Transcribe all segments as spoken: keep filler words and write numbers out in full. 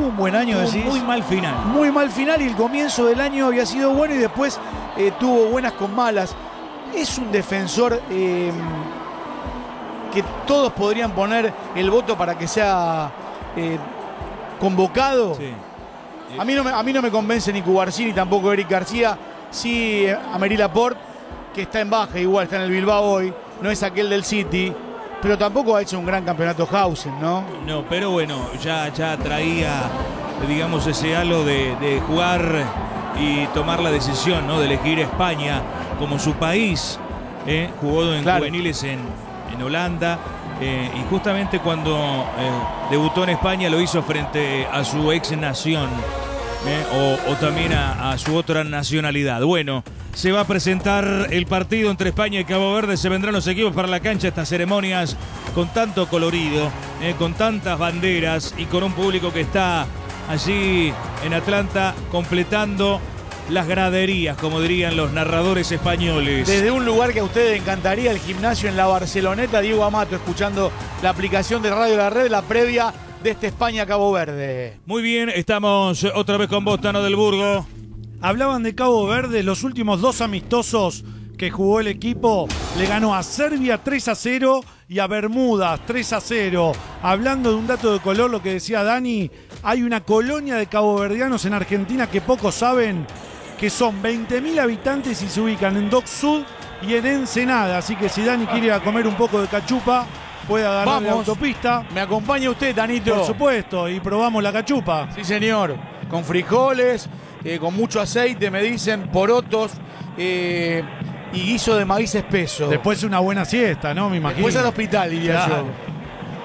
tuvo un buen año, tuvo decís. muy mal final. Muy mal final y el comienzo del año había sido bueno y después eh, tuvo buenas con malas. Es un defensor eh, que todos podrían poner el voto para que sea eh, convocado. Sí. A mí, no me, a mí no me convence ni Cubarsí ni tampoco Eric García. Sí, Amery Laporte, que está en baja, igual está en el Bilbao hoy. No es aquel del City, pero tampoco ha hecho un gran campeonato Hausen, ¿no? No, pero bueno, ya, ya traía, digamos, ese halo de, de jugar y tomar la decisión, ¿no? De elegir España como su país. ¿eh? Jugó en Claro. juveniles en, en Holanda. Eh, y justamente cuando eh, debutó en España lo hizo frente a su ex nación. ¿eh? O, o también a, a su otra nacionalidad. Bueno, se va a presentar el partido entre España y Cabo Verde. Se vendrán los equipos para la cancha. Estas ceremonias con tanto colorido, eh, con tantas banderas y con un público que está allí en Atlanta completando las graderías, como dirían los narradores españoles. Desde un lugar que a ustedes les encantaría, el gimnasio en la Barceloneta, Diego Amato, escuchando la aplicación de Radio La Red, la previa de este España-Cabo Verde. Muy bien, estamos otra vez con vos, Tano del Burgo. Hablaban de Cabo Verde, los últimos dos amistosos que jugó el equipo, le ganó a Serbia tres a cero y a Bermudas tres a cero. Hablando de un dato de color, lo que decía Dani, hay una colonia de caboverdianos en Argentina que pocos saben, que son veinte mil habitantes y se ubican en Dock Sud y en Ensenada. Así que si Dani quiere ir a comer un poco de cachupa, puede agarrar la Vamos. autopista. ¿Me acompaña usted, Tanito? Por supuesto, y probamos la cachupa. Sí, señor. Con frijoles, eh, con mucho aceite, me dicen, porotos eh, y guiso de maíz espeso. Después una buena siesta, ¿no? Me imagino. Después al hospital, diría Claro. yo.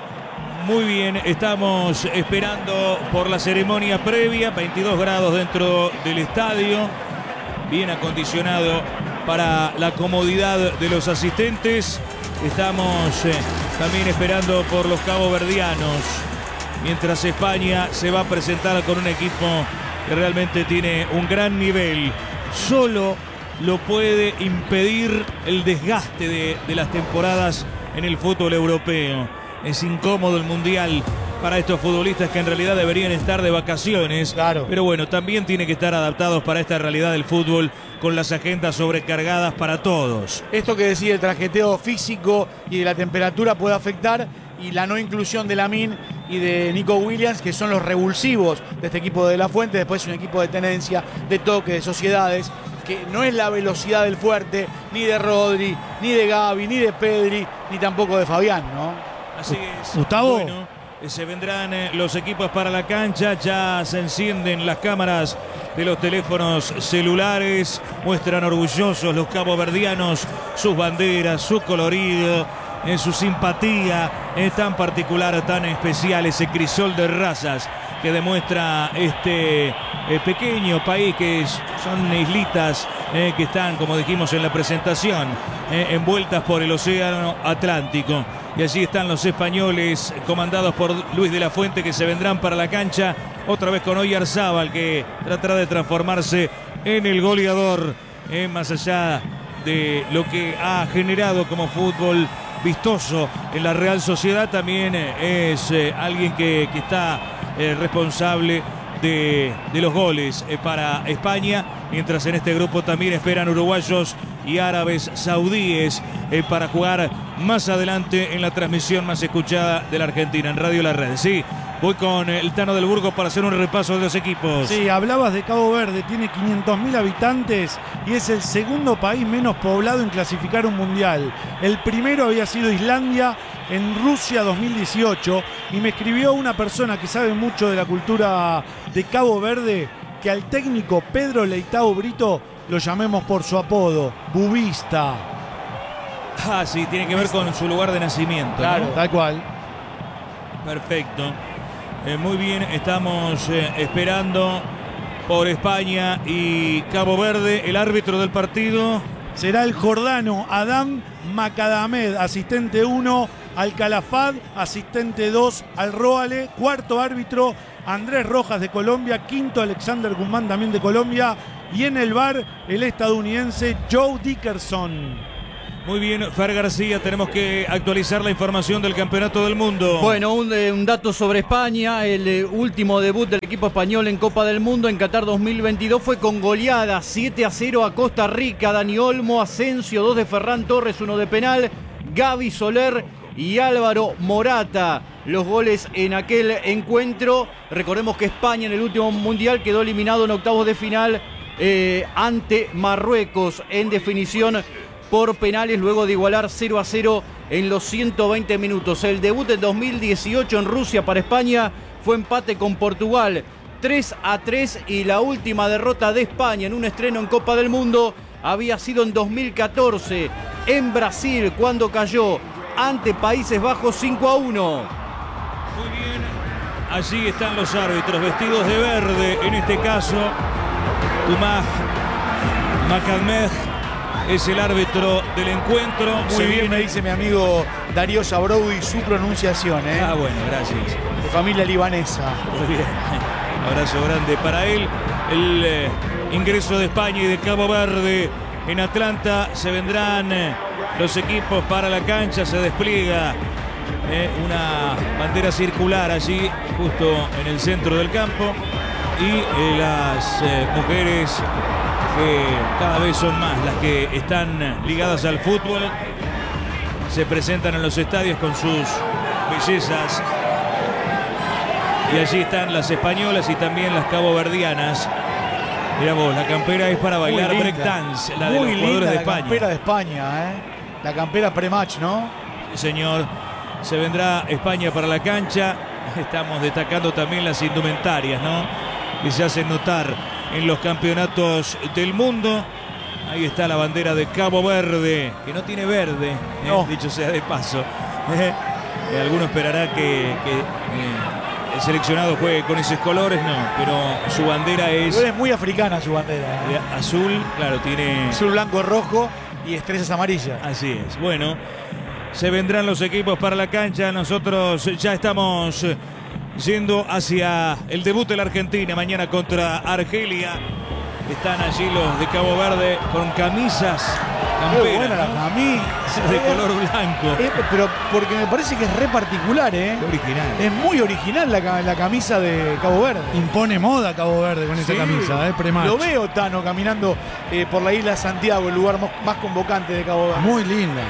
Muy bien, estamos esperando por la ceremonia previa, veintidós grados dentro del estadio, bien acondicionado para la comodidad de los asistentes. Estamos eh, también esperando por los caboverdianos, mientras España se va a presentar con un equipo que realmente tiene un gran nivel. Solo lo puede impedir el desgaste de, de las temporadas en el fútbol europeo. Es incómodo el Mundial para estos futbolistas que en realidad deberían estar de vacaciones. Claro. Pero bueno, también tiene que estar adaptados para esta realidad del fútbol con las agendas sobrecargadas para todos. Esto que decía el trajeteo físico y de la temperatura puede afectar, y la no inclusión de Lamine y de Nico Williams, que son los revulsivos de este equipo de La Fuente. Después es un equipo de tenencia, de toque, de sociedades, que no es la velocidad del fuerte, ni de Rodri, ni de Gavi, ni de Pedri, ni tampoco de Fabián, ¿no? Así es. Gustavo. Bueno, eh, se vendrán eh, los equipos para la cancha. Ya se encienden las cámaras de los teléfonos celulares. Muestran orgullosos los caboverdianos sus banderas, su colorido, eh, su simpatía eh, tan particular, tan especial, ese crisol de razas que demuestra este eh, pequeño país, que es, son islitas eh, que están, como dijimos en la presentación, eh, envueltas por el océano Atlántico. Y allí están los españoles, comandados por Luis de la Fuente, que se vendrán para la cancha, otra vez con Oyarzábal, que tratará de transformarse en el goleador, eh, más allá de lo que ha generado como fútbol vistoso en la Real Sociedad. También eh, es eh, alguien que, que está eh, responsable de, de los goles eh, para España, mientras en este grupo también esperan uruguayos y árabes saudíes eh, para jugar más adelante en la transmisión más escuchada de la Argentina en Radio La Red. Sí, voy con el Tano del Burgo para hacer un repaso de los equipos. Sí, hablabas de Cabo Verde, tiene quinientos mil habitantes y es el segundo país menos poblado en clasificar un mundial. El primero había sido Islandia en Rusia dos mil dieciocho, y me escribió una persona que sabe mucho de la cultura de Cabo Verde que al técnico Pedro Leitao Brito lo llamemos por su apodo, Bubista. Ah, sí, tiene que ver con su lugar de nacimiento. Claro, ¿no? tal cual. Perfecto. Eh, muy bien, estamos eh, esperando por España y Cabo Verde. El árbitro del partido será el jordano Adam Macadamed, asistente uno, Al Calafat, asistente dos, Al Roale, cuarto árbitro Andrés Rojas de Colombia, quinto Alexander Guzmán también de Colombia, y en el V A R el estadounidense Joe Dickerson. Muy bien, Fer García, tenemos que actualizar la información del Campeonato del Mundo. Bueno, un, eh, un dato sobre España. El eh, último debut del equipo español en Copa del Mundo en Qatar dos mil veintidós fue con goleada siete a cero a Costa Rica. Dani Olmo, Asensio, dos de Ferran Torres, uno de penal, Gaby Soler y Álvaro Morata. Los goles en aquel encuentro. Recordemos que España en el último mundial quedó eliminado en octavos de final eh, ante Marruecos en definición por penales luego de igualar cero a cero en los ciento veinte minutos. El debut en dos mil dieciocho en Rusia para España fue empate con Portugal tres a tres y la última derrota de España en un estreno en Copa del Mundo había sido en dos mil catorce en Brasil cuando cayó ante Países Bajos cinco a uno. Muy bien, allí están los árbitros vestidos de verde, en este caso Tumaj Macalmej es el árbitro del encuentro. Muy Se bien, viene... me dice mi amigo Darío Sabrodi su pronunciación, ¿eh? Ah, bueno, gracias. De familia libanesa. Muy bien. Abrazo grande para él. El eh, ingreso de España y de Cabo Verde en Atlanta. Se vendrán eh, los equipos para la cancha. Se despliega eh, una bandera circular allí, justo en el centro del campo. Y eh, las eh, mujeres, que cada vez son más las que están ligadas al fútbol, se presentan en los estadios con sus bellezas. Y allí están las españolas y también las caboverdianas. Mirá vos, la campera es para bailar breakdance, la de Muy los linda jugadores de la España. campera de España, ¿eh? La campera pre-match, ¿no? Sí, señor. Se vendrá España para la cancha. Estamos destacando también las indumentarias, ¿no?, que se hacen notar en los campeonatos del mundo. Ahí está la bandera de Cabo Verde, que no tiene verde, ¿eh? No. Dicho sea de paso. Eh, alguno esperará que, que eh, el seleccionado juegue con esos colores, no, pero su bandera es, Pero es muy africana su bandera, ¿eh? eh, azul, claro, tiene... Azul, blanco, rojo y estrellas amarillas. Así es. Bueno, se vendrán los equipos para la cancha. Nosotros ya estamos yendo hacia el debut de la Argentina mañana contra Argelia. Están allí los de Cabo Verde con camisas Muy camperas, buena la ¿no?, camisa. de color blanco. Eh, pero porque me parece que es re particular, ¿eh? Qué original. Es muy original la, ca- la camisa de Cabo Verde. Impone moda Cabo Verde con esa Sí, camisa, ¿eh? Pre-match. Lo veo, Tano, caminando eh, por la isla de Santiago, el lugar más, más convocante de Cabo Verde. Muy linda.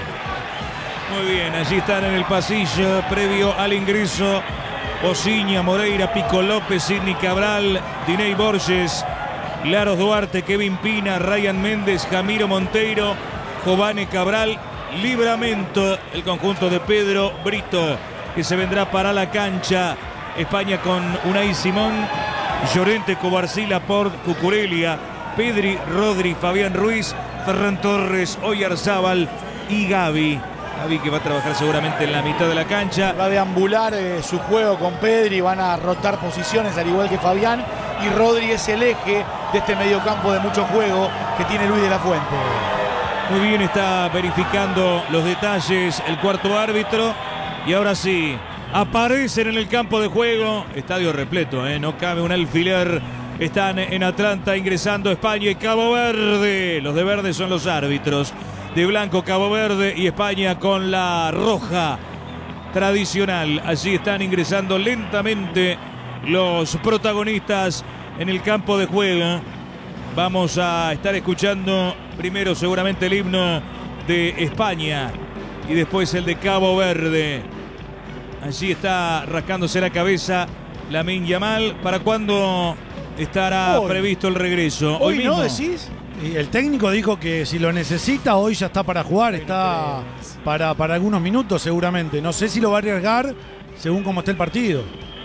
Muy bien, allí están en el pasillo previo al ingreso Osiña, Moreira, Pico López, Sidney Cabral, Diney Borges, Laros Duarte, Kevin Pina, Ryan Méndez, Jamiro Monteiro, Jovane Cabral, Libramento, el conjunto de Pedro Brito, que se vendrá para la cancha. España con Unai Simón, Llorente, Cobarsí, Laporte, Cucurelia, Pedri, Rodri, Fabián Ruiz, Ferran Torres, Oyarzábal y Gaby. Gaby, que va a trabajar seguramente en la mitad de la cancha. Va a deambular eh, su juego con Pedri, van a rotar posiciones al igual que Fabián, y Rodri es el eje de este mediocampo de mucho juego que tiene Luis de la Fuente. Muy bien, está verificando los detalles el cuarto árbitro. Y ahora sí, aparecen en el campo de juego. Estadio repleto, ¿eh? No cabe un alfiler. Están en Atlanta ingresando España y Cabo Verde. Los de verde son los árbitros. De blanco Cabo Verde y España con la roja tradicional. Allí están ingresando lentamente los protagonistas en el campo de juego. Vamos a estar escuchando primero seguramente el himno de España y después el de Cabo Verde. Allí está rascándose la cabeza Lamine Yamal. ¿Para cuándo estará Hoy. previsto el regreso? ¿Hoy, mismo. no decís? Y el técnico dijo que si lo necesita, hoy ya está para jugar, está para, para algunos minutos seguramente. No sé si lo va a arriesgar según cómo esté el partido.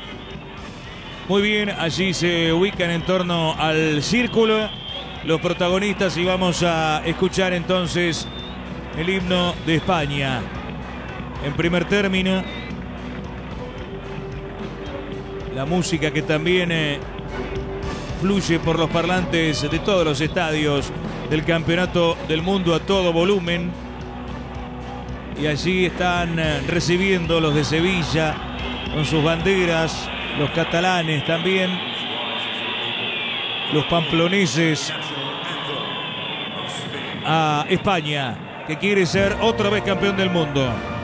Muy bien, allí se ubican en torno al círculo los protagonistas y vamos a escuchar entonces el himno de España. En primer término, la música que también eh, fluye por los parlantes de todos los estadios del Campeonato del Mundo a todo volumen. Y allí están eh, recibiendo los de Sevilla con sus banderas, los catalanes también, los pamploneses a España. que quiere ser otra vez campeón del mundo.